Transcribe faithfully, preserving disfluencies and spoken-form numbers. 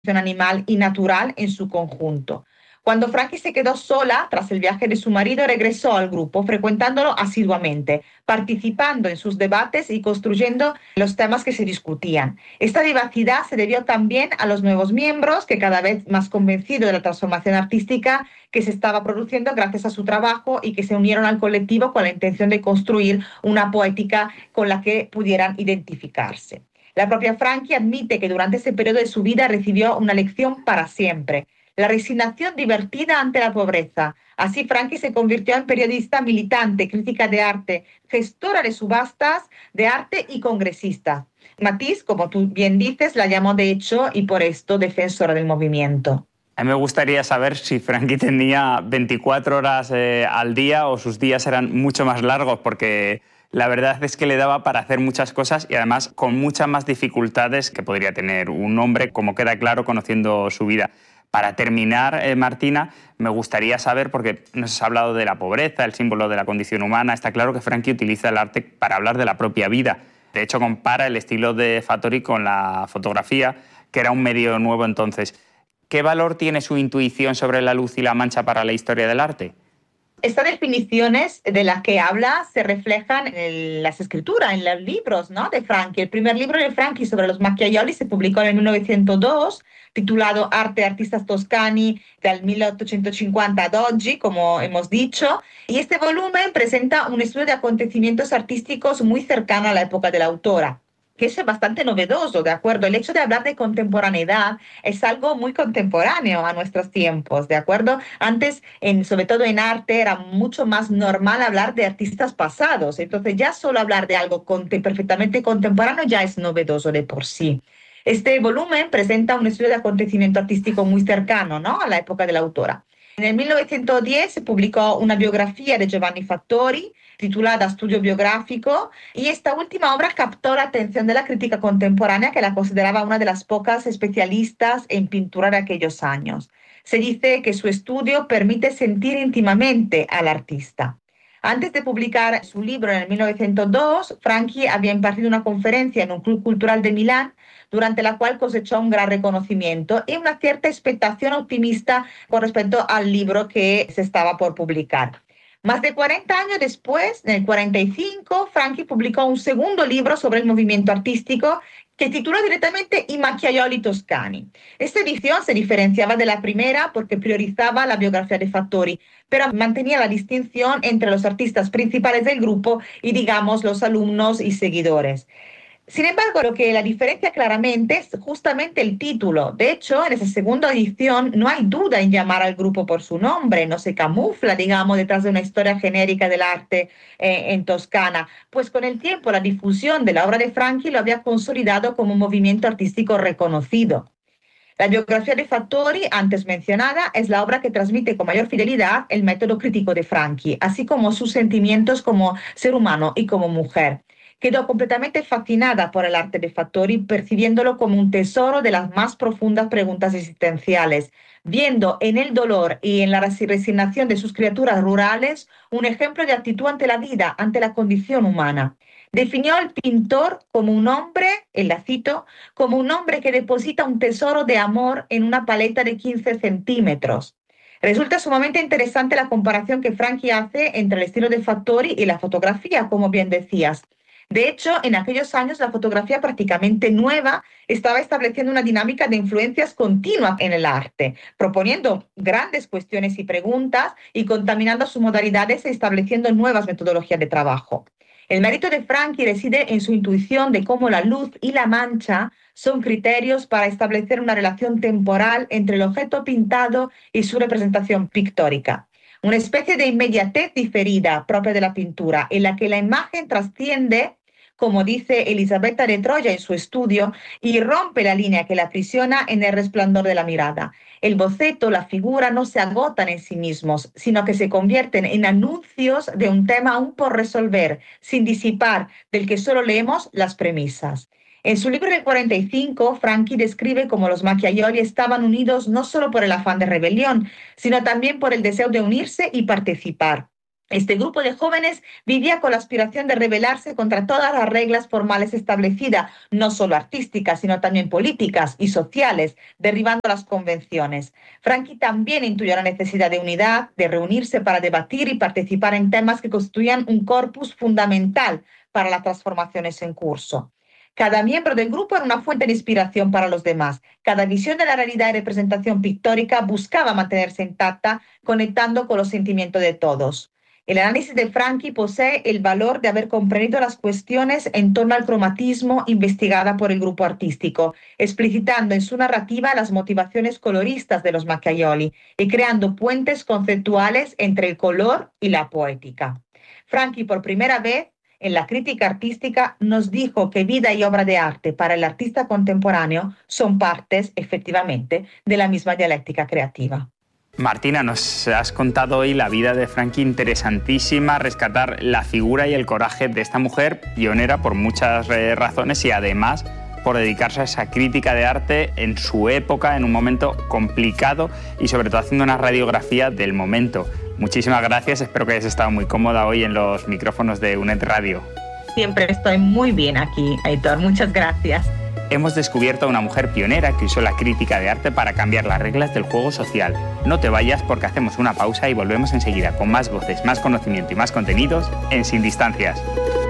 animal y natural en su conjunto. Cuando Frankie se quedó sola tras el viaje de su marido, regresó al grupo, frecuentándolo asiduamente, participando en sus debates y construyendo los temas que se discutían. Esta vivacidad se debió también a los nuevos miembros, que cada vez más convencidos de la transformación artística que se estaba produciendo gracias a su trabajo y que se unieron al colectivo con la intención de construir una poética con la que pudieran identificarse. La propia Frankie admite que durante ese periodo de su vida recibió una lección para siempre: la resignación divertida ante la pobreza. Así Frankie se convirtió en periodista militante, crítica de arte, gestora de subastas de arte y congresista. Matisse, como tú bien dices, la llamó de hecho y por esto defensora del movimiento. A mí me gustaría saber si Frankie tenía veinticuatro horas eh, al día o sus días eran mucho más largos, porque la verdad es que le daba para hacer muchas cosas y además con muchas más dificultades que podría tener un hombre, como queda claro conociendo su vida. Para terminar, eh, Martina, me gustaría saber, porque nos has hablado de la pobreza, el símbolo de la condición humana. Está claro que Frankie utiliza el arte para hablar de la propia vida. De hecho, compara el estilo de Fattori con la fotografía, que era un medio nuevo entonces. ¿Qué valor tiene su intuición sobre la luz y la mancha para la historia del arte? Estas definiciones de las que habla se reflejan en las escrituras, en los libros, ¿no?, de Frankie. El primer libro de Frankie sobre los Macchiaioli se publicó en mil novecientos dos, titulado Arte e artistas toscani del mil ochocientos cincuenta ad oggi, como hemos dicho. Y este volumen presenta un estudio de acontecimientos artísticos muy cercano a la época de la autora, que es bastante novedoso, ¿de acuerdo? El hecho de hablar de contemporaneidad es algo muy contemporáneo a nuestros tiempos, ¿de acuerdo? Antes, en, sobre todo en arte, era mucho más normal hablar de artistas pasados. Entonces, ya solo hablar de algo contem- perfectamente contemporáneo ya es novedoso de por sí. Este volumen presenta un estudio de acontecimiento artístico muy cercano, ¿no?, a la época de la autora. En el mil novecientos diez se publicó una biografía de Giovanni Fattori, titulada Studio Biográfico, y esta última obra captó la atención de la crítica contemporánea, que la consideraba una de las pocas especialistas en pintura de aquellos años. Se dice que su estudio permite sentir íntimamente al artista. Antes de publicar su libro en el mil novecientos dos, Frankie había impartido una conferencia en un club cultural de Milán, durante la cual cosechó un gran reconocimiento y una cierta expectación optimista con respecto al libro que se estaba por publicar. Más de cuarenta años después, en el cuarenta y cinco, Frankie publicó un segundo libro sobre el movimiento artístico que tituló directamente I Macchiaioli Toscani. Esta edición se diferenciaba de la primera porque priorizaba la biografía de Fattori, pero mantenía la distinción entre los artistas principales del grupo y, digamos, los alumnos y seguidores. Sin embargo, lo que la diferencia claramente es justamente el título. De hecho, en esa segunda edición no hay duda en llamar al grupo por su nombre, no se camufla, digamos, detrás de una historia genérica del arte eh, en Toscana, pues con el tiempo la difusión de la obra de Frankie lo había consolidado como un movimiento artístico reconocido. La biografía de Fattori, antes mencionada, es la obra que transmite con mayor fidelidad el método crítico de Frankie, así como sus sentimientos como ser humano y como mujer. Quedó completamente fascinada por el arte de Fattori, percibiéndolo como un tesoro de las más profundas preguntas existenciales, viendo en el dolor y en la resignación de sus criaturas rurales un ejemplo de actitud ante la vida, ante la condición humana. Definió al pintor como un hombre, y la cito, como un hombre que deposita un tesoro de amor en una paleta de quince centímetros. Resulta sumamente interesante la comparación que Frankie hace entre el estilo de Fattori y la fotografía, como bien decías. De hecho, en aquellos años la fotografía prácticamente nueva estaba estableciendo una dinámica de influencias continua en el arte, proponiendo grandes cuestiones y preguntas y contaminando sus modalidades e estableciendo nuevas metodologías de trabajo. El mérito de Frankie reside en su intuición de cómo la luz y la mancha son criterios para establecer una relación temporal entre el objeto pintado y su representación pictórica. Una especie de inmediatez diferida propia de la pintura, en la que la imagen trasciende, como dice Elisabetta de Troya en su estudio, y rompe la línea que la aprisiona en el resplandor de la mirada. El boceto, la figura, no se agotan en sí mismos, sino que se convierten en anuncios de un tema aún por resolver, sin disipar, del que solo leemos las premisas. En su libro del cuarenta y cinco, Frankie describe cómo los Macchiaioli estaban unidos no solo por el afán de rebelión, sino también por el deseo de unirse y participar. Este grupo de jóvenes vivía con la aspiración de rebelarse contra todas las reglas formales establecidas, no solo artísticas, sino también políticas y sociales, derribando las convenciones. Frankie también intuyó la necesidad de unidad, de reunirse para debatir y participar en temas que constituían un corpus fundamental para las transformaciones en curso. Cada miembro del grupo era una fuente de inspiración para los demás. Cada visión de la realidad y representación pictórica buscaba mantenerse intacta, conectando con los sentimientos de todos. El análisis de Frankie posee el valor de haber comprendido las cuestiones en torno al cromatismo investigada por el grupo artístico, explicitando en su narrativa las motivaciones coloristas de los Macchiaioli y creando puentes conceptuales entre el color y la poética. Frankie, por primera vez, en la crítica artística, nos dijo que vida y obra de arte para el artista contemporáneo son partes, efectivamente, de la misma dialéctica creativa. Martina, nos has contado hoy la vida de Frankie, interesantísima, rescatar la figura y el coraje de esta mujer, pionera por muchas eh, razones y además por dedicarse a esa crítica de arte en su época, en un momento complicado y sobre todo haciendo una radiografía del momento. Muchísimas gracias, espero que hayas estado muy cómoda hoy en los micrófonos de UNED Radio. Siempre estoy muy bien aquí, Aitor, muchas gracias. Hemos descubierto a una mujer pionera que usó la crítica de arte para cambiar las reglas del juego social. No te vayas porque hacemos una pausa y volvemos enseguida con más voces, más conocimiento y más contenidos en Sin Distancias.